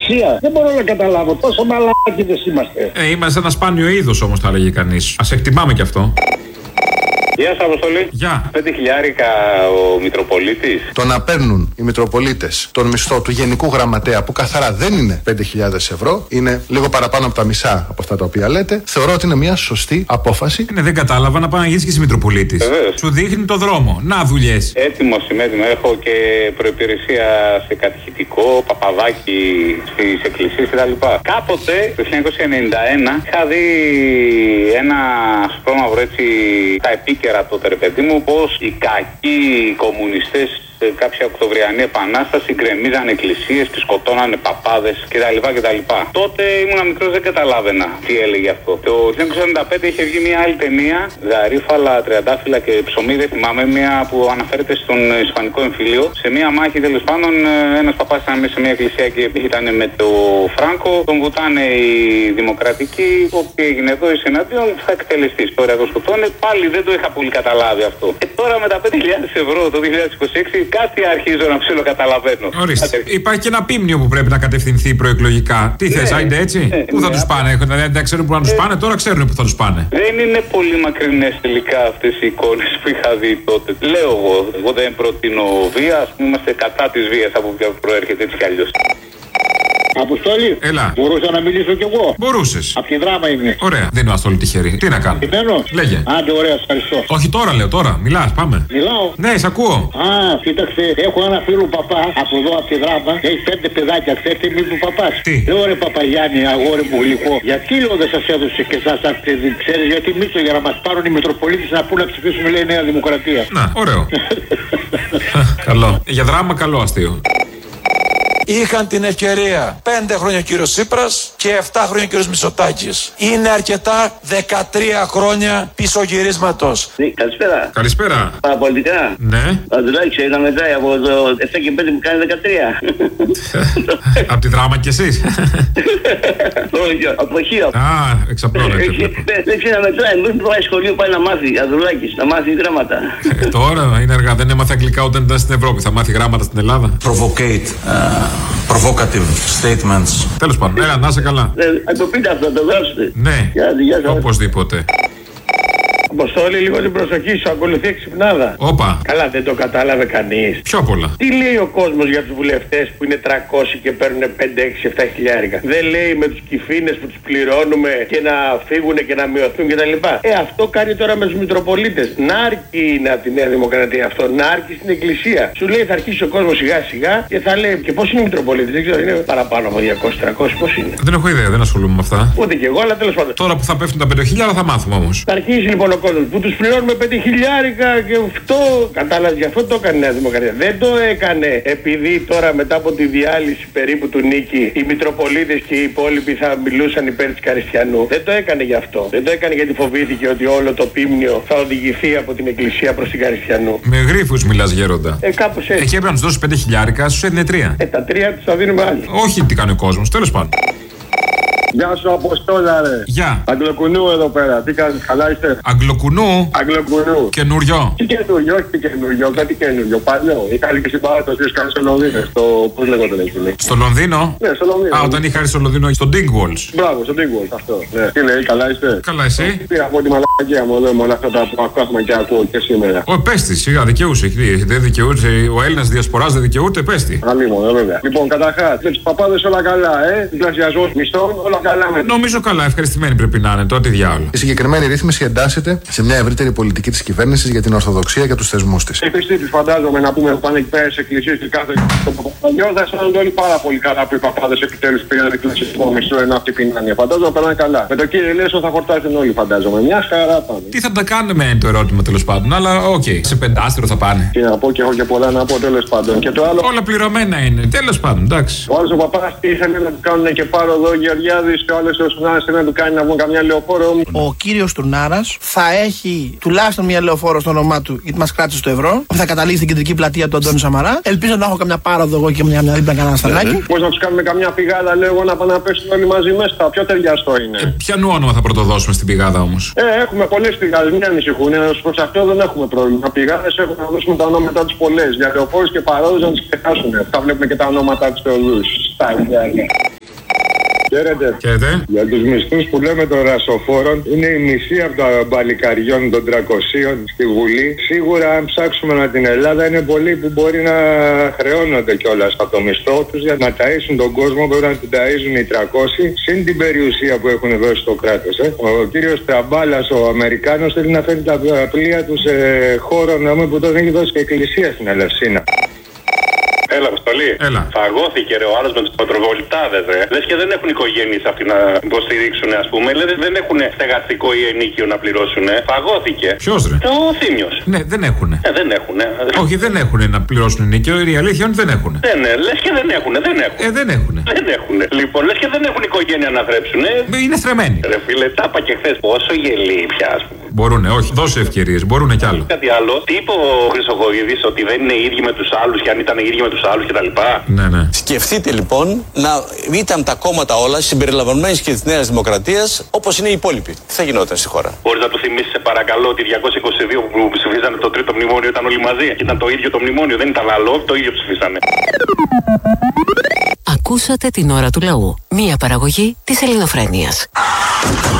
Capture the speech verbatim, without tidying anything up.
εκκλησία. Δεν μπορώ να καταλάβω. Τόσο μαλάκιδες είμαστε. Ε, είμαστε ένα σπάνιο είδος όμως, θα έλεγε κανείς. Ας εκτιμάμε κι αυτό. Γεια σας, Αποστολή. Γεια. Πέντε χιλιάρικα ο Μητροπολίτης. Το να παίρνουν οι Μητροπολίτες τον μισθό του Γενικού Γραμματέα, που καθαρά δεν είναι πέντε χιλιάδες ευρώ, είναι λίγο παραπάνω από τα μισά από αυτά τα οποία λέτε, θεωρώ ότι είναι μια σωστή απόφαση. Ναι, δεν κατάλαβα να πάει να γίνεις και εσύ Μητροπολίτης. Σου δείχνει το δρόμο. Να δουλειές. Έτοιμος είμαι, έτοιμο. Έχω και προϋπηρεσία σε κατηχητικό, παπαδάκι στις εκκλησίες κτλ. Κάποτε, το χίλια εννιακόσια ενενήντα ένα, είχα δει ένα σπρώμαυρο έτσι τα επίκαιρα τότε, ρε παιδί μου, πως οι κακοί κομμουνιστές σε κάποια Οκτωβριανή Επανάσταση γκρεμίζαν εκκλησίες και σκοτώνανε παπάδες κτλ. κτλ. Τότε ήμουν μικρός, δεν καταλάβαινα τι έλεγε αυτό. Το χίλια εννιακόσια ενενήντα πέντε είχε βγει μια άλλη ταινία, Γαρίφαλα, Τριαντάφυλλα και Ψωμί, δεν θυμάμαι, μια που αναφέρεται στον Ισπανικό εμφύλιο. Σε μια μάχη, τέλος πάντων, ένας παπάς ήταν μέσα σε μια εκκλησία και ήταν με το Φράγκο, τον βουτάνε οι δημοκρατικοί, ο οποίος έγινε εδώ εις εναντίον, θα εκτελεστεί. Τώρα το σκοτώνε, πάλι δεν το είχα πολύ καταλάβει αυτό. Και τώρα με τα πέντε χιλιάδες ευρώ το δύο χιλιάδες είκοσι έξι κάτι αρχίζω να ψιλοκαταλαβαίνω. Ορίστε. Υπάρχει και ένα πίμνιο που πρέπει να κατευθυνθεί προεκλογικά. Τι θες, άιντε έτσι. Ναι, πού θα ναι, τους πάνε, δηλαδή δεν ξέρουν πού να τους πάνε, τώρα ξέρουν πού θα τους πάνε. Δεν είναι πολύ μακρινές τελικά αυτές οι εικόνες που είχα δει τότε. Λέω εγώ, εγώ δεν προτείνω βία, ας πούμε, είμαστε κατά της βίας από ποια προέρχεται έτσι κι αλλιώς. Αποστόλη, έλα. Μπορούσα να μιλήσω κι εγώ. Μπορούσες. Απ' τη Δράμα είμαι. Ωραία, δεν είμαστε όλοι τυχεροί. Τι να κάνω. Μένω. Λέγε. Άντε, ωραία, ευχαριστώ. Όχι τώρα, λέω τώρα. Μιλάς, πάμε. Μιλάω. Ναι, σ' ακούω. Α, κοίταξε, έχω ένα φίλο παπά από εδώ από τη Δράμα. Έχει πέντε παιδάκια. Ξέρετε μη του παπάς. Τι. Λέω ρε Παπαγιάννη, αγόρι μου γλυκό. Γιατί λέω δεν σας έδωσε και εσάς αυτή. Ξέρεις γιατί μίσο για να μας πάρουν οι Μητροπολίτες να πούν να ψηφίσουμε, λέει, Νέα Δημοκρατία. Να, ωραίο. Καλό. Για Δράμα, καλό αστείο. Είχαν την ευκαιρία πέντε χρόνια ο κύριος Τσίπρας και επτά χρόνια ο κύριος Μητσοτάκης. Είναι αρκετά δεκατρία χρόνια πισωγυρίσματος. Ναι, καλησπέρα. Καλησπέρα. Παραπολιτικά. Ναι. Αντουλάκη, είχα μετράει από το επτά και πέντε που κάνει δεκατρία. Απ' τη Δράμα κι εσείς. Όχι, από το χείο. Α, εξαπλώνεται. Δεν ξέρει να μετράει. Μην πάει σχολείο, πάει να μάθει. Αντουλάκης, να μάθει γράμματα. Τώρα είναι αργά. Δεν έμαθε αγγλικά όταν ήταν στην Ευρώπη. Θα μάθει γράμματα στην Ελλάδα. Provocate. Provocative statements. Τέλος πάντων, έλα, να είσαι καλά. Αν το πείτε αυτό, το γράψετε. Ναι, οπωσδήποτε. Αποστόλη, λίγο την προσοχή σου, ακολουθεί εξυπνάδα. Όπα. Καλά, δεν το κατάλαβε κανείς. Πιο πολλά. Τι λέει ο κόσμος για τους βουλευτές που είναι τριακόσιοι και παίρνουν πέντε, έξι, επτά χιλιάρικα. Δεν λέει με τους κυφίνες που τους πληρώνουμε και να φύγουν και να μειωθούν κτλ. Ε, αυτό κάνει τώρα με τους Μητροπολίτες. Νάρκη είναι από τη Νέα Δημοκρατία αυτό. Νάρκη στην Εκκλησία. Σου λέει θα αρχίσει ο κόσμος σιγά σιγά και θα λέει και πώς είναι οι Μητροπολίτες. Δεν ξέρω, είναι παραπάνω από διακόσιοι τριακόσιοι, πώς είναι. Δεν έχω ιδέα, δεν ασχολούμαι με αυτά. Ούτε κι εγώ, αλλά τέλος πάντων. Τώρα που θα πέφτουν τα πέντε χιλιάδες θα μάθουμε όμως. Θα αρχίσει λοιπόν ο κόσμος που τους πληρώνουμε πέντε χιλιάρικα και αυτό. Κατάλαβε, γι' αυτό το έκανε η Νέα Δημοκρατία. Δεν το έκανε επειδή τώρα μετά από τη διάλυση περίπου του Νίκη οι Μητροπολίτες και οι υπόλοιποι θα μιλούσαν υπέρ της Καριστιανού. Δεν το έκανε γι' αυτό. Δεν το έκανε γιατί φοβήθηκε ότι όλο το πίμνιο θα οδηγηθεί από την Εκκλησία προς την Καριστιανού. Με γρίφους μιλάς, γέροντα. Ε, κάπως έτσι. Εκεί έπρεπε να τους δώσεις πέντε χιλιάρικα, σου έδινε τρία. Ε, τα τρία τους θα δίνουμε άλλοι. Όχι τι κάνει ο κόσμος, τέλος πάντων. Γεια σου, Αποστόλα, ρε. Γεια. Αγγλοκουνού εδώ πέρα. Τι κάνεις, καλά είστε? Αγγλοκουνού. Αγγλοκουνού. Καινούριο. Τι καινούριο, όχι τι καινούριο, κάτι καινούριο. Παλιό. Είχα και στην παράδοση, κάνει στο Λονδίνο. Στο πώς λέγονται, λέει. Στο Λονδίνο. Ναι, στο Λονδίνο. Α, όταν είχα έρθει στο Λονδίνο, στο Dingwalls. Μπράβο, στο Dingwalls, αυτό. Ναι. Τι λέει, καλά είστε? Καλά, εσύ? Πήρα από τη μαλακία μου εδώ με όλα αυτά που ακούμε και ακούω και σήμερα. Ο πέστη, σιγά, δικαιούσε. Δεν δικαιούσε. Ο Έλληνα διασπορά δεν δικαιούται, πέστη. Αλλήμον, βέβαια. Λοιπόν, καταρχάς, με του παπάδες όλα καλά, ε. Διπλασιασμό μισθών, όλα καλά με. Νομίζω καλά, ευχαριστημένοι πρέπει να είναι. Τώρα τι διάολο. Η συγκεκριμένη ρύθμιση εντάσσεται σε μια ευρύτερη πολιτική της κυβέρνησης για την Ορθοδοξία και τους θεσμούς της. Οι πιστοί τους φαντάζομαι να πούμε πάνε εκεί πέρα σε εκκλησίες και κάθε το παπαγιό θα αισθάνονται όλοι πάρα πολύ καλά που οι παπάδες επιτέλους πήγαν εκκλησιασμό μισθό ενώ αυτοί πεινάνε. Φαντάζομαι περνάνε καλά. Με το κύριο Λέσο θα χορτάσουν όλοι, φαντάζομαι. Μια χαρά πάνε. Τι θα τα κάνουμε είναι το ερώτημα τέλος πάντων, αλλά οκ. Okay. Σε πεντάστερο θα πάνε. Τι να πω και έχω και πολλά να πω τέλος πάντων. Και το άλλο. Όλα πληρωμένα είναι. Τέλος πάντων, εντάξει. Ο άλλος ο παπάς ήθελε να του κάνουν και πάρω εδώ Γεωργιάδης και ο άλλος ο Σουνάρας να του κάνει να βγουν καμιά λεωφόρο. Ο κύριος Τουρνάρας θα έχει τουλάχιστον μια λεωφόρο στο όνομά του, γιατί μας κράτησε στο ευρώ. Θα καταλήξει στην κεντρική πλατεία του Αντώνη Σαμαρά. Ελπίζω να έχω καμιά πάροδο εγώ και μια, μια δίπλα κανένα σταλάκι. Πώς να τους κάνουμε καμιά πηγάδα, λέω εγώ, να πάνε να πέσουν όλοι μαζί μέσα. Πιο ταιριαστό είναι. Ε, ποιανού όνομα θα πρωτοδώσουμε στην πηγάδα όμως? Ε, έχουμε πολλές πηγάδες, μην ανησυχούν. Προς αυτό δεν έχουμε πρόβλημα. Πηγάδες έχουμε να δώσουμε τα ονόματά τους πολλές. Για λεωφόρους και παρόδους να τους ξεχάσουν. Θα βλέπουμε και τα ονόματά τους θεοδούς. Στα ίδια. Χαίρετε. Χαίρετε. Για τους μισθούς που λέμε των ρασοφόρων, είναι η μισή από τα μπαλικαριών των τριακοσίων στη Βουλή. Σίγουρα, αν ψάξουμε με την Ελλάδα, είναι πολλοί που μπορεί να χρεώνονται κιόλας από το μισθό τους για να ταΐσουν τον κόσμο. Πρέπει να την ταΐζουν οι τριακόσιοι, συν την περιουσία που έχουν δώσει στο κράτος. Ε. Ο κύριος Τραμπάλας, ο Αμερικάνος, θέλει να φέρει τα πλοία του σε χώρο νόμο που τον έχει δώσει και η Εκκλησία στην Ελευσίνα. Έλα, Αποστολή. Έλα. Φαγώθηκε ρε ο άλλος με τους πατροβολητάδες, ρε. Λες και δεν έχουν οικογένειες αυτοί να υποστηρίξουν, ας πούμε. Λες δεν έχουν στεγαστικό ή ενίκιο να πληρώσουν. Φαγώθηκε. Ποιος ρε? Ο Θήμιος. Ναι, δεν έχουνε. Ε, δεν έχουνε. Όχι, δεν έχουνε να πληρώσουν ενίκιο. Η αλήθεια είναι ότι δεν έχουνε. Ναι, ναι, λες και δεν έχουνε, δεν έχουν. Ε, δεν έχουνε. Δεν έχουνε. Λοιπόν, λες και δεν έχουν οικογένεια να θρέψουν. Είναι στρεμμένοι. Ρε φίλε, τα είπα και χθες. Πόσο γελί πια, ας πούμε. Μπορούνε, όχι, δώσε ευκαιρίες, μπορούνε κι άλλο. Κάτι άλλο. Τι είπε ο Χρυσοχοίδης, ότι δεν είναι οι ίδιοι με τους άλλους και αν ήταν οι ίδιοι με τους άλλους κτλ. Ναι, ναι. Σκεφτείτε λοιπόν να ήταν τα κόμματα όλα συμπεριλαμβανομένης και της Νέας Δημοκρατίας όπως είναι οι υπόλοιποι. Τι θα γινόταν στη χώρα? Μπορείς να του θυμίσεις, σε παρακαλώ, ότι διακόσια είκοσι δύο που ψηφίζανε το τρίτο μνημόνιο ήταν όλοι μαζί. Ήταν το ίδιο το μνημόνιο, δεν ήταν άλλο, το ίδιο ψηφίσανε. Ακούσατε την ώρα του λαού. Μία παραγωγή της Ελληνοφρένειας.